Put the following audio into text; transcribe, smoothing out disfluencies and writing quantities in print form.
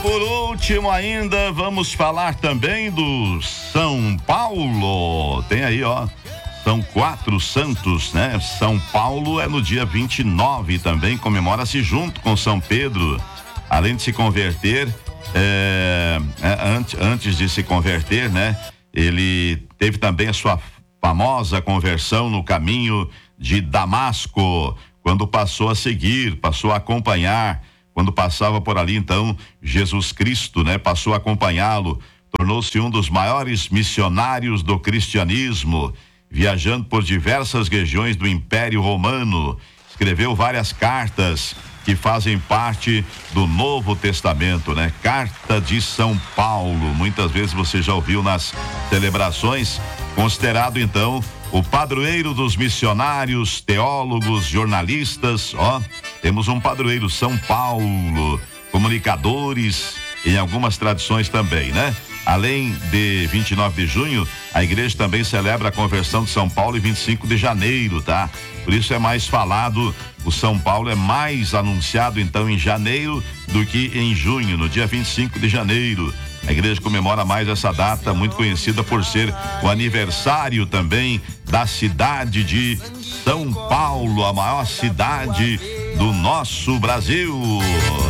por último ainda, vamos falar também do São Paulo. Tem aí, ó, são 4 santos, né? São Paulo é no dia 29 também, comemora-se junto com São Pedro. Além de se converter, antes de se converter, né? Ele teve também a sua famosa conversão no caminho de Damasco, quando passou a seguir, passou a acompanhar, quando passava por ali, então, Jesus Cristo, né? Passou a acompanhá-lo, tornou-se um dos maiores missionários do cristianismo, viajando por diversas regiões do Império Romano, escreveu várias cartas que fazem parte do Novo Testamento, né? Carta de São Paulo, muitas vezes você já ouviu nas celebrações, considerado então o padroeiro dos missionários, teólogos, jornalistas, ó, temos um padroeiro, São Paulo, comunicadores, em algumas tradições também, né? Além de 29 de junho, a igreja também celebra a conversão de São Paulo em 25 de janeiro, tá? Por isso é mais falado, o São Paulo é mais anunciado então em janeiro do que em junho, no dia 25 de janeiro. A igreja comemora mais essa data, muito conhecida por ser o aniversário também da cidade de São Paulo, a maior cidade do nosso Brasil.